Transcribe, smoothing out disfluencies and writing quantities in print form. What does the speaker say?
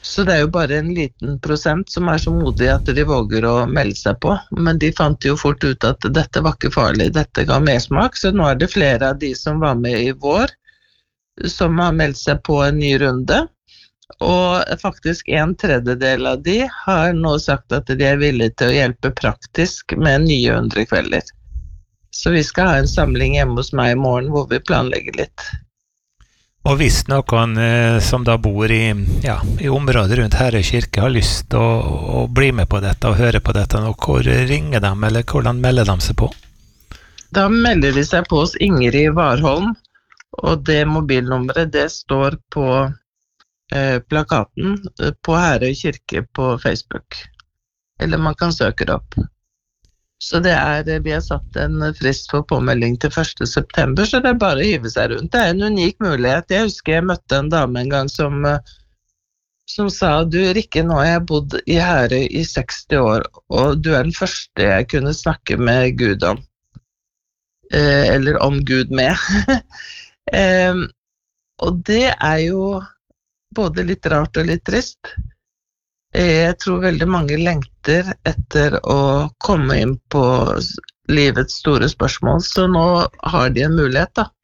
Så det jo bare en liten prosent som så modige at de våger å melde seg på. Men de fant jo fort ut at dette var ikke farlig, dette ga mersmak, så nå det flere av de som var med i vår, som har meldt seg på en ny runde. Og faktisk 1/3 av de har nå sagt at de villige til å hjelpe praktisk med nye 100 kvelder. Så vi skal ha en samling hjemme hos meg i morgen hvor vi planlegger litt. Og hvis noen som da bor i området rundt Herøy kirke har lyst til å bli med på dette og høre på dette, hvor ringer de, eller hvordan melder de seg på? Da melder de seg på hos Ingrid Warholm, og det mobilnummeret det står på plakaten på Herøy kirke på Facebook. Eller man kan søke det opp. Så det vi har satt en frist for påmelding til 1. september, så det bare å hive seg rundt. Det en unik mulighet. Jeg husker jeg møtte en dame en gang som sa, du Rikke, nå har jeg bodd i Herøy i 60 år, og du den første jeg kunne snakke med Gud om. Eller om Gud med. Og det jo både litt rart og litt trist. Jeg tror veldig mange lengter etter å komme inn på livets store spørsmål, så nå har de en mulighet da.